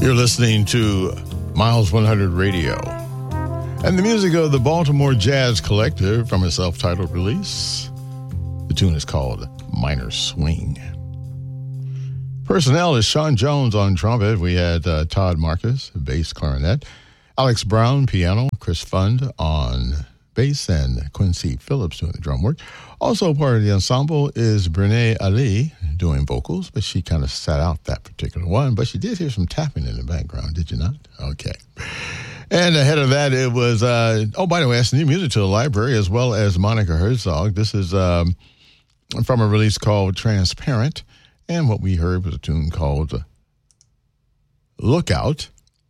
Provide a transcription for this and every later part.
You're listening to Miles 100 Radio and the music of the Baltimore Jazz Collective from a self-titled release. The tune is called Minor Swing. Personnel is Sean Jones on trumpet. We had Todd Marcus, bass clarinet, Alex Brown, piano, Chris Fund on bass, and Quincy Phillips doing the drum work. Also part of the ensemble is Brene Ali doing vocals, but she kind of sat out that particular one. But she did hear some tapping in the background, did you not? Okay. And ahead of that, it was, by the way, that's new music to the library, as well as Monica Herzog. This is from a release called Transparent. And what we heard was a tune called Lookout.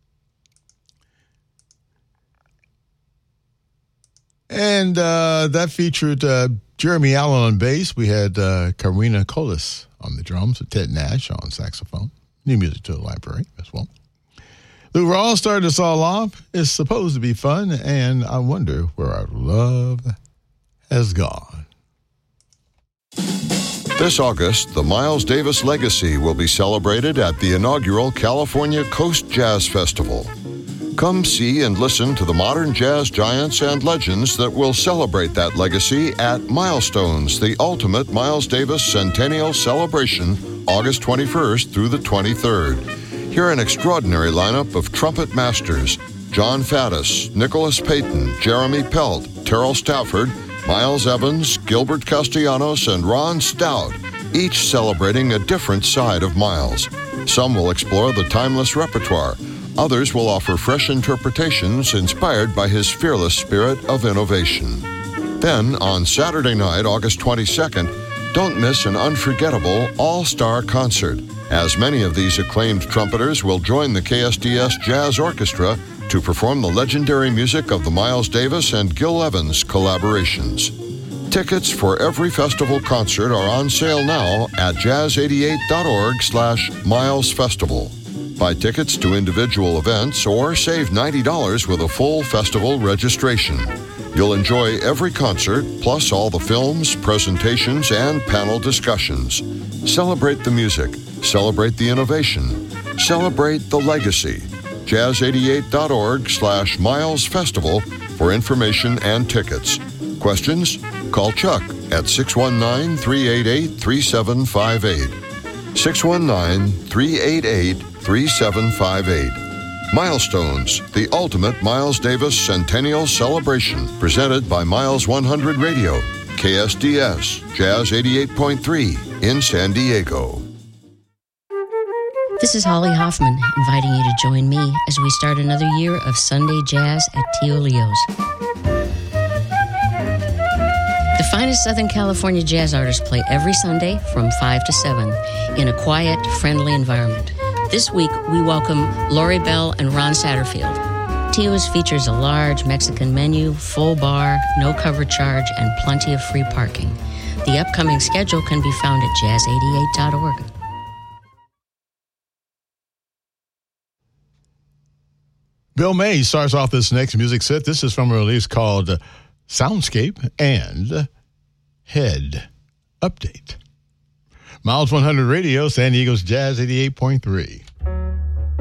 And that featured Jeremy Allen on bass. We had Karina Colas on the drums, Ted Nash on saxophone. New music to the library as well. Lou Rawls started us all off. It's supposed to be fun, and I wonder where our love has gone. This August, the Miles Davis legacy will be celebrated at the inaugural California Coast Jazz Festival. Come see and listen to the modern jazz giants and legends that will celebrate that legacy at Milestones, the ultimate Miles Davis Centennial Celebration, August 21st through the 23rd. Hear an extraordinary lineup of trumpet masters: John Faddis, Nicholas Payton, Jeremy Pelt, Terrell Stafford, Miles Evans, Gilbert Castellanos, and Ron Stout, each celebrating a different side of Miles. Some will explore the timeless repertoire. Others will offer fresh interpretations inspired by his fearless spirit of innovation. Then, on Saturday night, August 22nd, don't miss an unforgettable all-star concert, as many of these acclaimed trumpeters will join the KSDS Jazz Orchestra to perform the legendary music of the Miles Davis and Gil Evans collaborations. Tickets for every festival concert are on sale now at jazz88.org/milesfestival. Buy tickets to individual events or save $90 with a full festival registration. You'll enjoy every concert, plus all the films, presentations, and panel discussions. Celebrate the music. Celebrate the innovation. Celebrate the legacy. jazz88.org/milesfestival for information and tickets. Questions? Call Chuck at 619-388-3758. 619-388-3758. Milestones, the ultimate Miles Davis Centennial Celebration, presented by Miles 100 Radio, KSDS, Jazz 88.3 in San Diego. This is Holly Hoffman, inviting you to join me as we start another year of Sunday Jazz at Tio Leo's. The finest Southern California jazz artists play every Sunday from 5 to 7 in a quiet, friendly environment. This week, we welcome Lori Bell and Ron Satterfield. Tio's features a large Mexican menu, full bar, no cover charge, and plenty of free parking. The upcoming schedule can be found at jazz88.org. Bill May starts off this next music set. This is from a release called Soundscape and Head Update. Miles 100 Radio, San Diego's Jazz 88.3.